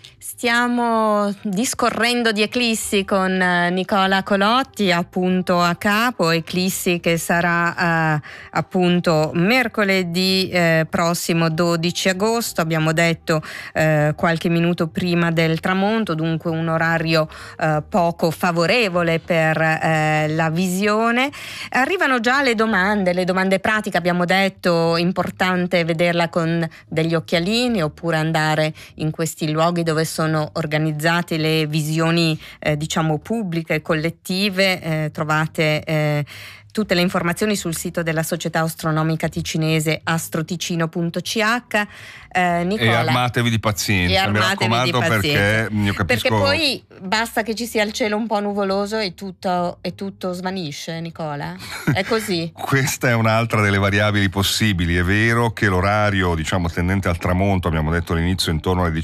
Stiamo discorrendo di eclissi con Nicola Colotti, appunto a capo, eclissi che sarà appunto mercoledì prossimo 12 agosto, abbiamo detto qualche minuto prima del tramonto, dunque un orario poco favorevole per la visione. Arrivano già le domande pratiche, abbiamo detto importante vederla con degli occhialini oppure andare in questi luoghi dove sono organizzate le visioni diciamo pubbliche, collettive. Trovate tutte le informazioni sul sito della Società Astronomica Ticinese astroticino.ch. Nicola, e armatevi di pazienza, mi raccomando, perché io capisco, perché poi basta che ci sia il cielo un po' nuvoloso e tutto svanisce, Nicola, è così. Questa è un'altra delle variabili possibili. È vero che l'orario, diciamo, tendente al tramonto, abbiamo detto all'inizio intorno alle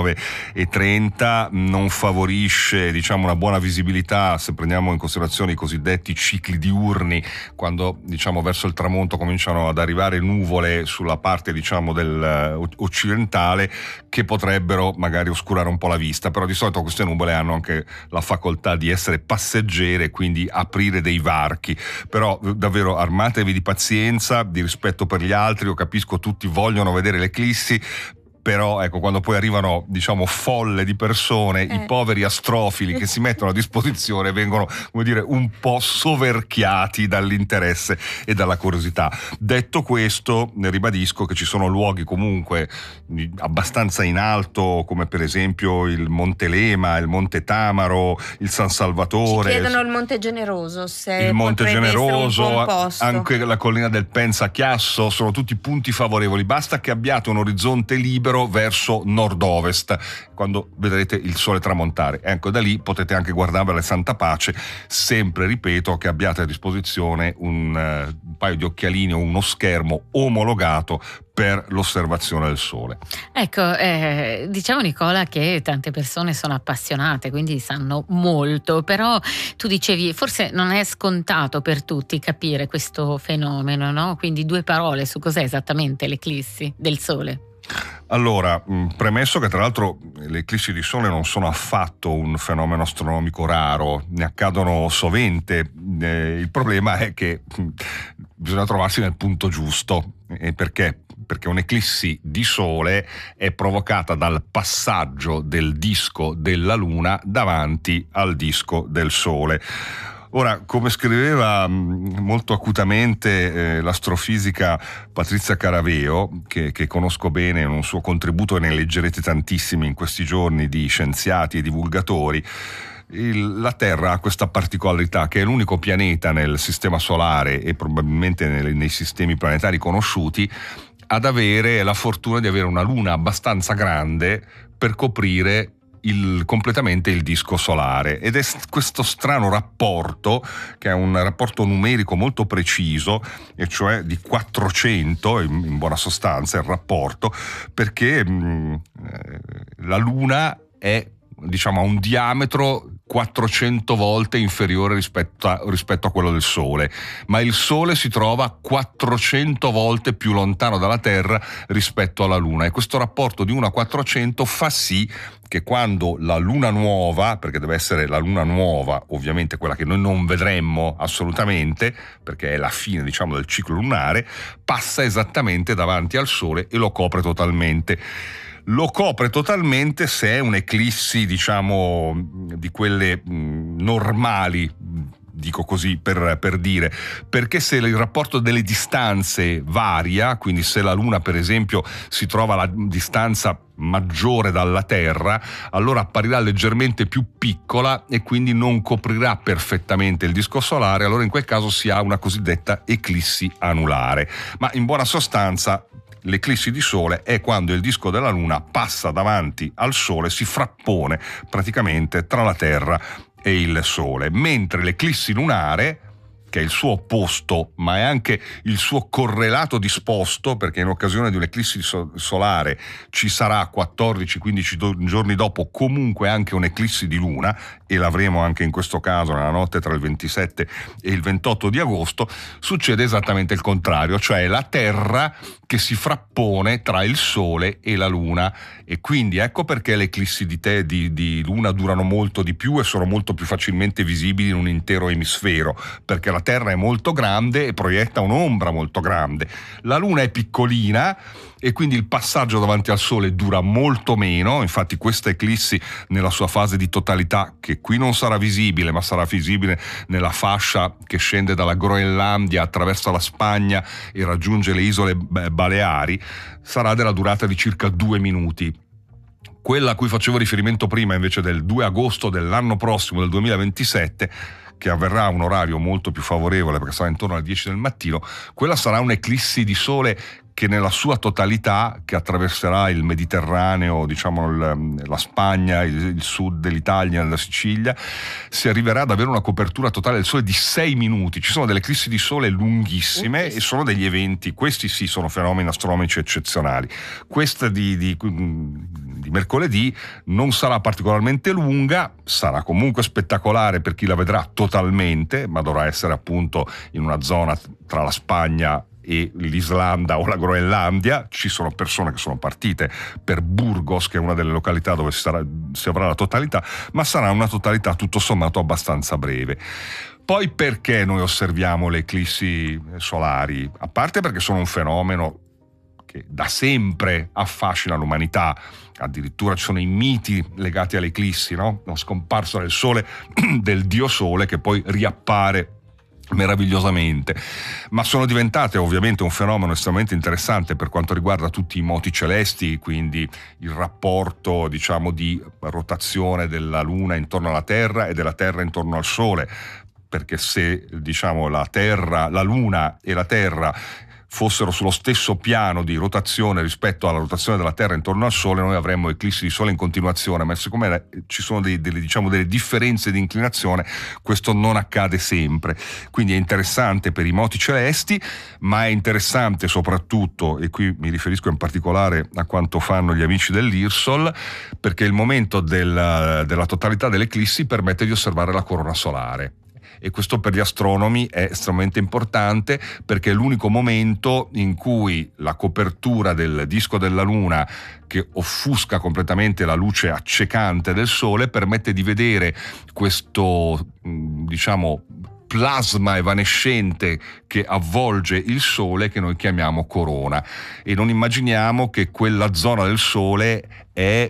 19:30, non favorisce, diciamo, una buona visibilità se prendiamo in considerazione i cosiddetti cicli diurni, quando, diciamo, verso il tramonto cominciano ad arrivare nuvole sulla parte, diciamo, del occidentale, che potrebbero magari oscurare un po' la vista, però di solito queste nuvole hanno anche la facoltà di essere passeggere e quindi aprire dei varchi. Però davvero armatevi di pazienza, di rispetto per gli altri. Io capisco, tutti vogliono vedere l'eclissi, però ecco, quando poi arrivano, diciamo, folle di persone, i poveri astrofili che si mettono a disposizione vengono, come dire, un po' soverchiati dall'interesse e dalla curiosità. Detto questo, ne ribadisco che ci sono luoghi comunque abbastanza in alto, come per esempio il Monte Lema, il Monte Tamaro, il San Salvatore. Ci chiedono il Monte Generoso, se il Monte Generoso, posto. Anche la collina del Pensa Chiasso, sono tutti punti favorevoli. Basta che abbiate un orizzonte libero verso nord-ovest quando vedrete il sole tramontare. Ecco, da lì potete anche guardarvela santa pace, sempre, ripeto, che abbiate a disposizione un paio di occhialini o uno schermo omologato per l'osservazione del sole. Ecco, diciamo, Nicola, che tante persone sono appassionate, quindi sanno molto, però tu dicevi forse non è scontato per tutti capire questo fenomeno, no? Quindi due parole su cos'è esattamente l'eclissi del sole. Allora, premesso che tra l'altro le eclissi di sole non sono affatto un fenomeno astronomico raro, ne accadono sovente, il problema è che bisogna trovarsi nel punto giusto. Perché? Perché un'eclissi di sole è provocata dal passaggio del disco della Luna davanti al disco del Sole. Ora, come scriveva molto acutamente l'astrofisica Patrizia Caraveo, che conosco bene in un suo contributo, e ne leggerete tantissimi in questi giorni, di scienziati e divulgatori, la Terra ha questa particolarità, che è l'unico pianeta nel sistema solare e probabilmente nei sistemi planetari conosciuti ad avere la fortuna di avere una luna abbastanza grande per coprire completamente il disco solare, ed è questo strano rapporto, che è un rapporto numerico molto preciso, e cioè di 400 in buona sostanza il rapporto, perché la Luna è, diciamo, a un diametro 400 volte inferiore rispetto a quello del Sole, ma il Sole si trova 400 volte più lontano dalla Terra rispetto alla Luna, e questo rapporto di 1 a 400 fa sì che quando la luna nuova, perché deve essere la luna nuova, ovviamente quella che noi non vedremmo assolutamente, perché è la fine, diciamo, del ciclo lunare, passa esattamente davanti al Sole e lo copre totalmente. Lo copre totalmente se è un'eclissi, diciamo, di quelle normali, dico così per dire, perché se il rapporto delle distanze varia, quindi se la Luna per esempio si trova a distanza maggiore dalla Terra, allora apparirà leggermente più piccola e quindi non coprirà perfettamente il disco solare. Allora in quel caso si ha una cosiddetta eclissi anulare, ma in buona sostanza l'eclissi di sole è quando il disco della Luna passa davanti al Sole, si frappone praticamente tra la Terra e il Sole, mentre l'eclissi lunare che è il suo opposto, ma è anche il suo correlato disposto, perché in occasione di un'eclissi solare ci sarà 14-15 giorni dopo comunque anche un'eclissi di luna, e l'avremo anche in questo caso nella notte tra il 27 e il 28 di agosto, succede esattamente il contrario, cioè la Terra che si frappone tra il Sole e la Luna, e quindi ecco perché le eclissi di luna durano molto di più e sono molto più facilmente visibili in un intero emisfero, perché la Terra è molto grande e proietta un'ombra molto grande. La Luna è piccolina e quindi il passaggio davanti al Sole dura molto meno. Infatti questa eclissi nella sua fase di totalità, che qui non sarà visibile ma sarà visibile nella fascia che scende dalla Groenlandia, attraversa la Spagna e raggiunge le isole Baleari, sarà della durata di circa 2 minuti. Quella a cui facevo riferimento prima invece del 2 agosto dell'anno prossimo, del 2027, che avverrà a un orario molto più favorevole perché sarà intorno alle 10 del mattino, quella sarà un'eclissi di sole che nella sua totalità, che attraverserà il Mediterraneo, diciamo la Spagna, il sud dell'Italia, la Sicilia, si arriverà ad avere una copertura totale del Sole di 6 minuti. Ci sono delle eclissi di Sole lunghissime e sono degli eventi, questi sì sono fenomeni astronomici eccezionali. Questa di mercoledì non sarà particolarmente lunga, sarà comunque spettacolare per chi la vedrà totalmente, ma dovrà essere appunto in una zona tra la Spagna e l'Islanda o la Groenlandia. Ci sono persone che sono partite per Burgos, che è una delle località dove si avrà la totalità, ma sarà una totalità tutto sommato abbastanza breve. Poi perché noi osserviamo le eclissi solari? A parte perché sono un fenomeno che da sempre affascina l'umanità, addirittura ci sono i miti legati alle eclissi, no? Una scomparsa del Sole, del dio Sole che poi riappare meravigliosamente, ma sono diventate ovviamente un fenomeno estremamente interessante per quanto riguarda tutti i moti celesti, quindi il rapporto diciamo di rotazione della Luna intorno alla Terra e della Terra intorno al Sole, perché se diciamo la Luna e la Terra fossero sullo stesso piano di rotazione rispetto alla rotazione della Terra intorno al Sole, noi avremmo eclissi di Sole in continuazione, ma siccome ci sono delle differenze di inclinazione, questo non accade sempre. Quindi è interessante per i moti celesti, ma è interessante soprattutto, e qui mi riferisco in particolare a quanto fanno gli amici dell'IRSOL, perché il momento della totalità delle eclissi permette di osservare la corona solare. E questo per gli astronomi è estremamente importante, perché è l'unico momento in cui la copertura del disco della Luna, che offusca completamente la luce accecante del Sole, permette di vedere questo diciamo plasma evanescente che avvolge il Sole, che noi chiamiamo corona, e non immaginiamo che quella zona del Sole è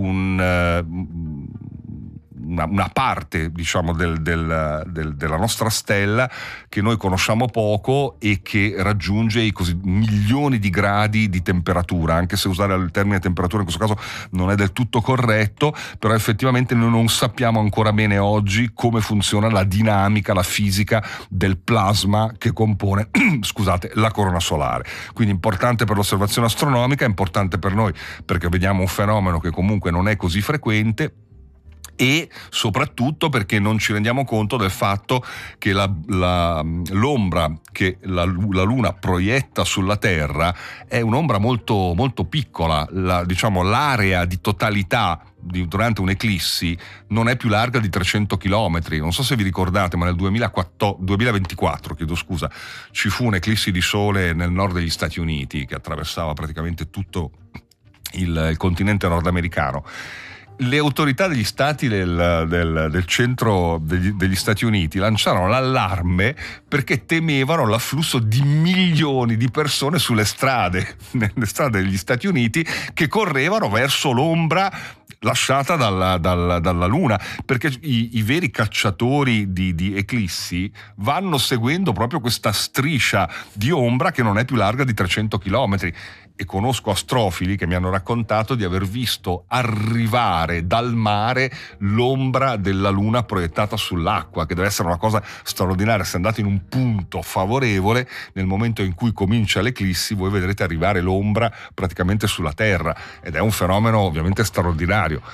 una parte diciamo della nostra stella che noi conosciamo poco e che raggiunge i milioni di gradi di temperatura, anche se usare il termine temperatura in questo caso non è del tutto corretto, però effettivamente noi non sappiamo ancora bene oggi come funziona la dinamica, la fisica del plasma che compone scusate, la corona solare. Quindi importante per l'osservazione astronomica, importante per noi perché vediamo un fenomeno che comunque non è così frequente, e soprattutto perché non ci rendiamo conto del fatto che l'ombra che la Luna proietta sulla Terra è un'ombra molto, molto piccola. L'area di totalità durante un'eclissi non è più larga di 300 km. Non so se vi ricordate, ma nel 2024 ci fu un'eclissi di Sole nel nord degli Stati Uniti che attraversava praticamente tutto il continente nordamericano. Le autorità degli stati del centro degli Stati Uniti lanciarono l'allarme perché temevano l'afflusso di milioni di persone nelle strade degli Stati Uniti, che correvano verso l'ombra lasciata dalla Luna, perché i veri cacciatori di eclissi vanno seguendo proprio questa striscia di ombra che non è più larga di 300 km. E conosco astrofili che mi hanno raccontato di aver visto arrivare dal mare l'ombra della Luna proiettata sull'acqua, che deve essere una cosa straordinaria. Se andate in un punto favorevole, nel momento in cui comincia l'eclissi, voi vedrete arrivare l'ombra praticamente sulla Terra, ed è un fenomeno ovviamente straordinario.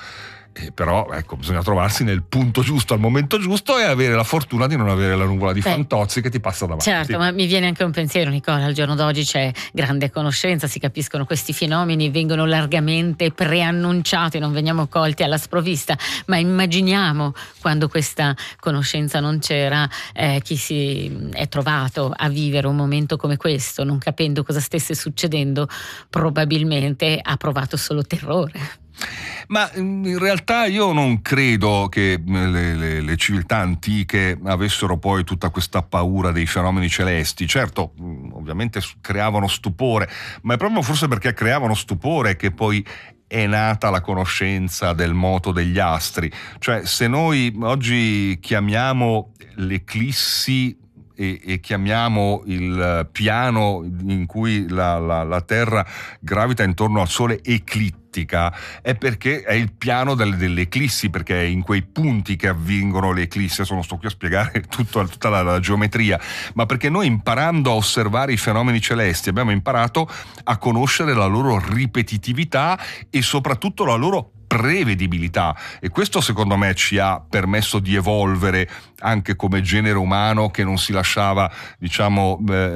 Però ecco, bisogna trovarsi nel punto giusto al momento giusto e avere la fortuna di non avere la nuvola di Fantozzi che ti passa davanti. Certo, ma mi viene anche un pensiero, Nicola, al giorno d'oggi c'è grande conoscenza, si capiscono questi fenomeni, vengono largamente preannunciati, non veniamo colti alla sprovvista, ma immaginiamo quando questa conoscenza non c'era, chi si è trovato a vivere un momento come questo, non capendo cosa stesse succedendo, probabilmente ha provato solo terrore. Ma in realtà io non credo che le civiltà antiche avessero poi tutta questa paura dei fenomeni celesti. Certo, ovviamente creavano stupore, ma è proprio forse perché creavano stupore che poi è nata la conoscenza del moto degli astri. Cioè, se noi oggi chiamiamo l'eclissi e chiamiamo il piano in cui la Terra gravita intorno al Sole eclittica, è perché è il piano delle eclissi, perché è in quei punti che avvengono le eclissi. Adesso non sto qui a spiegare tutta la geometria, ma perché noi, imparando a osservare i fenomeni celesti, abbiamo imparato a conoscere la loro ripetitività e soprattutto la loro prevedibilità, e questo secondo me ci ha permesso di evolvere anche come genere umano, che non si lasciava, diciamo,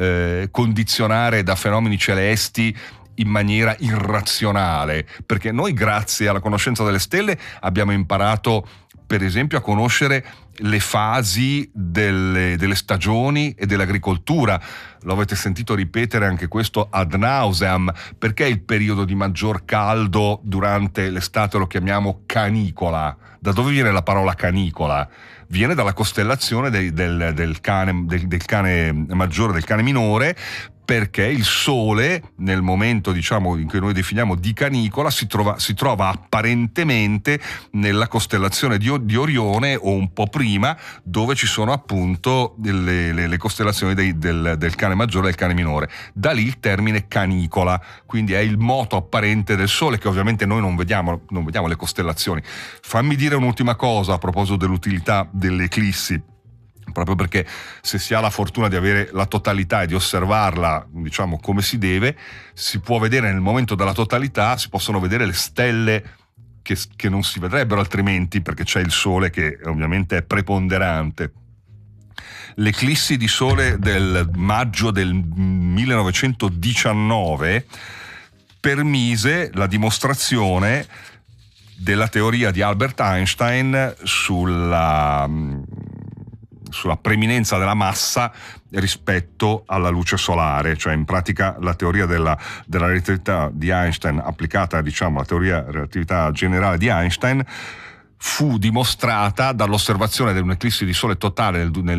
condizionare da fenomeni celesti in maniera irrazionale, perché noi, grazie alla conoscenza delle stelle, abbiamo imparato per esempio a conoscere le fasi delle stagioni e dell'agricoltura. Lo avete sentito ripetere anche questo ad nauseam. Perché il periodo di maggior caldo durante l'estate lo chiamiamo canicola? Da dove viene la parola canicola? Viene dalla costellazione del cane maggiore, del cane minore, perché il Sole, nel momento, diciamo, in cui noi definiamo di canicola, si trova apparentemente nella costellazione di Orione, o un po' prima, dove ci sono appunto le costellazioni del cane maggiore e del cane minore. Da lì il termine canicola, quindi è il moto apparente del Sole, che ovviamente noi non vediamo le costellazioni. Fammi dire un'ultima cosa a proposito dell'utilità delle eclissi, proprio perché se si ha la fortuna di avere la totalità e di osservarla, diciamo, come si deve, si può vedere nel momento della totalità, si possono vedere le stelle che non si vedrebbero altrimenti, perché c'è il Sole che ovviamente è preponderante. L'eclissi di Sole del maggio del 1919 permise la dimostrazione della teoria di Albert Einstein sulla preminenza della massa rispetto alla luce solare. Cioè, in pratica, la teoria della relatività di Einstein applicata, diciamo, alla teoria della relatività generale di Einstein fu dimostrata dall'osservazione dell'eclissi di Sole totale nel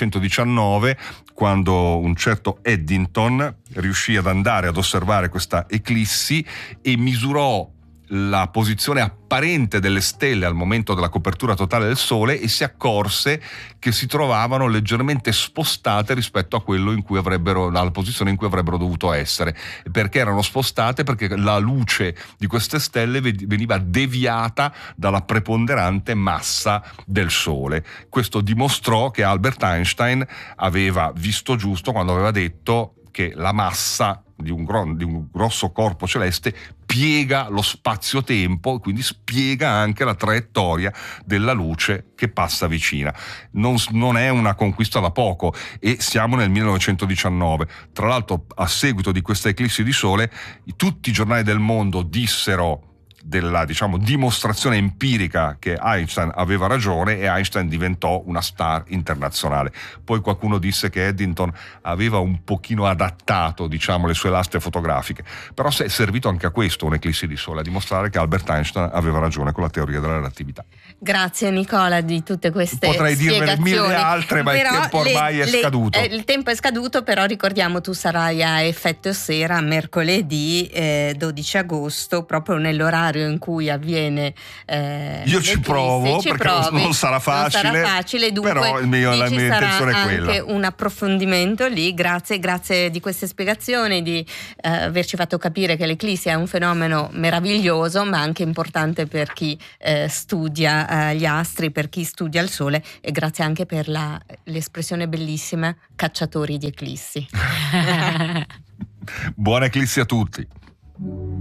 1919, quando un certo Eddington riuscì ad andare ad osservare questa eclissi e misurò la posizione apparente delle stelle al momento della copertura totale del Sole e si accorse che si trovavano leggermente spostate rispetto a quello alla posizione in cui avrebbero dovuto essere. Perché erano spostate? Perché la luce di queste stelle veniva deviata dalla preponderante massa del Sole. Questo dimostrò che Albert Einstein aveva visto giusto quando aveva detto che la massa di un grosso corpo celeste piega lo spazio-tempo e quindi spiega anche la traiettoria della luce che passa vicina. Non è una conquista da poco, e siamo nel 1919. Tra l'altro, a seguito di questa eclissi di Sole, tutti i giornali del mondo dissero della, diciamo, dimostrazione empirica che Einstein aveva ragione, e Einstein diventò una star internazionale. Poi qualcuno disse che Eddington aveva un pochino adattato, diciamo, le sue lastre fotografiche, però è servito anche a questo un'eclissi di Sole, a dimostrare che Albert Einstein aveva ragione con la teoria della relatività. Grazie Nicola di tutte queste Potrei dirne mille altre, ma però il tempo ormai è scaduto. Il tempo è scaduto, però ricordiamo, tu sarai a Effetto Sera mercoledì 12 agosto, proprio nell'orario in cui avviene io ci provo, perché non sarà facile, dunque però la mia intenzione è quella. Anche un approfondimento lì. Grazie di queste spiegazioni, di averci fatto capire che l'eclissi è un fenomeno meraviglioso, ma anche importante per chi studia gli astri, per chi studia il Sole, e grazie anche per l'espressione bellissima cacciatori di eclissi. Buona eclissi a tutti.